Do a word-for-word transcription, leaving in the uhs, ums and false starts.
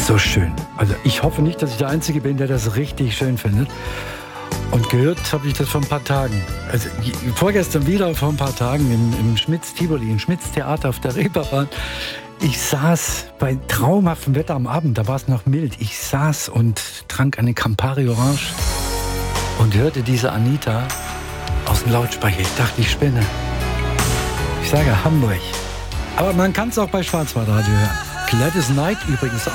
So schön. Also ich hoffe nicht, dass ich der Einzige bin, der das richtig schön findet. Und gehört habe ich das vor ein paar Tagen. Also vorgestern wieder, vor ein paar Tagen im, im Schmitz-Tivoli, im Schmitz-Theater auf der Reeperbahn. Ich saß bei traumhaftem Wetter am Abend, da war es noch mild. Ich saß und trank eine Campari Orange und hörte diese Anita aus dem Lautsprecher. Ich dachte, ich spinne. Ich sage Hamburg. Aber man kann es auch bei Schwarzwaldradio hören. Gladys Knight übrigens